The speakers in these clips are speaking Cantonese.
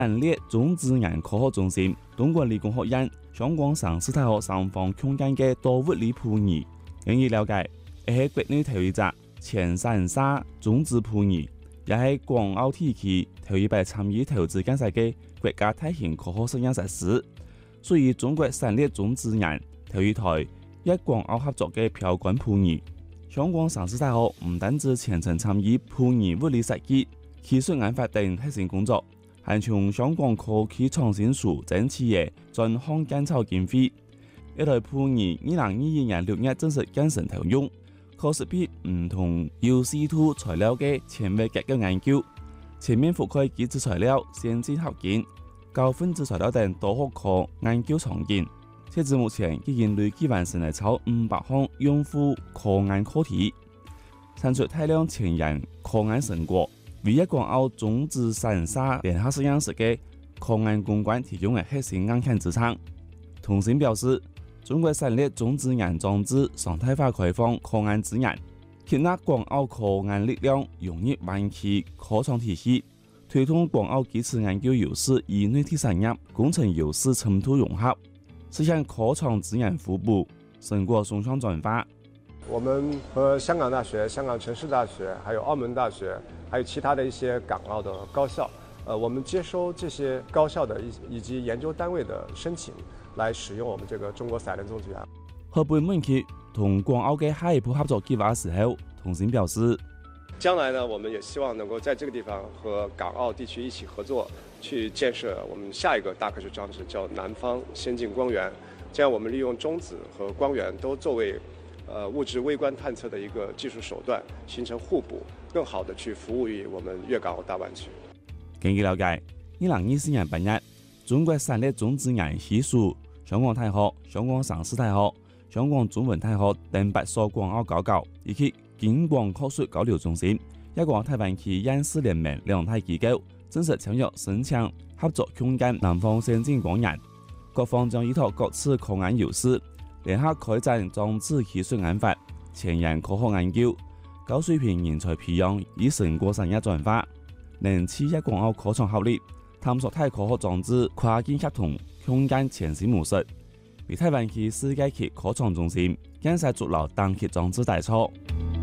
产列種子研科學中心、東莞理工學院、香港城市大學三方空間嘅多物理鋪擬。根據了解，係國內頭一隻全散沙種子鋪擬，也係港澳地區頭一擺參與投資建設嘅國家大型科學實驗設施，屬於中國產列種子研頭一台一港澳合作嘅標杆鋪擬。香港城市大學唔單止全程參與鋪擬物理設計、技術研發等核心工作，還從香港科技創新署爭取嘅專項建造經費。一台鋪擬2021年6月正式建成投用，可識別唔同 UC2 材料嘅纖維結構研究，全面覆蓋基質材料、先進合金、高分子材料等多學科研究場景。截至目前，已經累計完成了超500項用戶科研課題，產出大量前沿科研成果，為一港澳種子散沙聯合實驗室嘅科研攻關提供了核心硬件支撐。同時表示，中國產列種子研裝置常態化開放科研資源，吸納港澳科研力量，融入灣區科創體系，推動港澳基礎研究優勢與內地產業工程優勢深度融合，實現科創資源互補，成果雙向轉化。 我們和香港大學、香港城市大學，還有澳門大學，還有其他的一些港澳的高校，我們接收這些高校的以及研究單位的申請，來使用我們這個中國產列種子研。 河北門區同港澳嘅下一步合作計劃時候，同時表示， 將來呢，我們也希望能夠在這個地方和港澳地區一起合作，去建設我們下一個大科學裝置，叫南方先進光源。這樣我們利用中子和光源都作為物質微觀探測的一個技術手段，形成互補，更好的去服務於我們粵港澳大灣區。 根據了解，2024年8月，中國產列種子研系屬香港大學、香港城市大學、香港中文大學等8所港澳高校，以及京廣學術交流中心、一港台灣區研試聯盟兩大機構正式簽約申請合作共建南方先進光源，各方將依託各自科研優勢，聯合開展裝置技術研發、前沿科學研究、高水平人才培養與成果產業轉化，能持一港澳科創合力，探索太科學裝置跨境協同共建全新模式，為台灣區世界級科創中心建設築牢單級裝置大錯。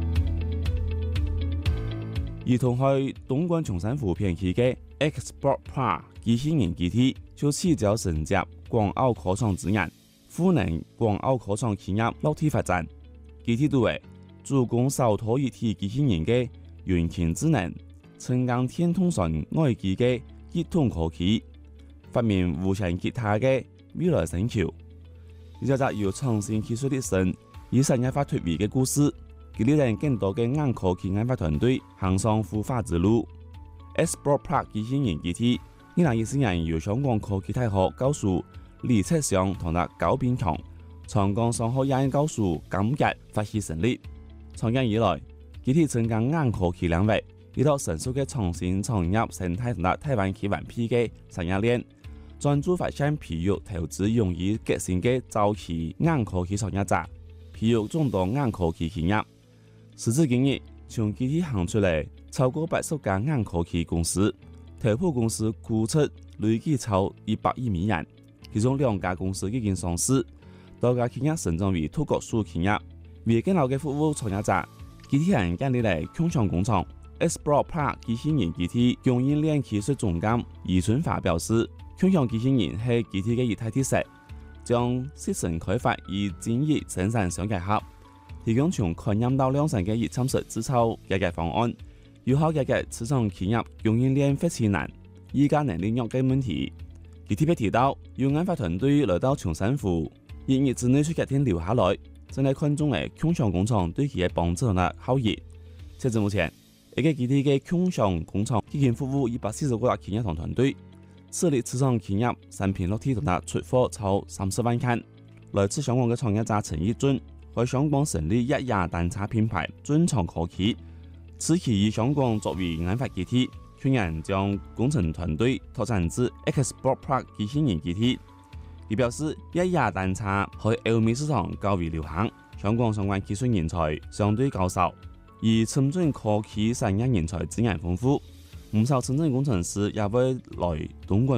而同喺東莞松山湖片區嘅 Export Park 機器人基地就聚焦承接港澳科創資源，賦能港澳科創企業落地發展。基地都係主攻手拖一體機器人嘅遠近智能、沉港天通訊外機嘅一通科技，發明無線吉他嘅未來星球。呢就由創新技術的神以產業化脫離嘅故事，激勵人更多嘅硬科技研發團隊行上孵化之路。Export Park 機器人基地2014年由香港科技大學教授李策祥同埋高炳強、長江商學院教授金傑發起成立。創建以來，基地增加硬科技領域，依託成熟嘅創新產業生態同埋台灣企穩批嘅產業鏈，專注發展培育投資容易革新嘅早期硬科技創業者，培育眾多硬科技企業。時至今日，從基地行出嚟超過80家硬科技公司，頭部公司估值累計超100億美元，其中2家公司已經上市，多家企業成長為脫國屬企業。為更好嘅服務創業者，基地人建立嚟共享工廠。Export Park 機器人基地供應鏈技術總監余春華表示，共享機器人係基地嘅一大特色，將集成開發與專業生產相結合，提供從概念到量產嘅熱參式製造解決方案，有效解決市場企業供應鏈發展難、議價能力弱嘅問題。佢特別提到，有研發團隊來到松山湖，1日之內就決定留下來，真係看中嘅共享工廠對佢嘅幫助同埋效益。截至目前，一個基地嘅共享工廠已經服務140個企業同團隊，設立市場企業產品落地同埋出貨超30萬件。來自香港嘅創業者陳義俊喺香港成立一亞單車品牌尊創科技，此期以香港作為研發基地，去年將工程團隊拓展至 Export Park 機器人基地。佢表示，一亞單車喺歐美市場較為流行，香港相關技術人才相對較少，而深圳科技產業人才資源豐富， 唔少深圳工程師也會來東莞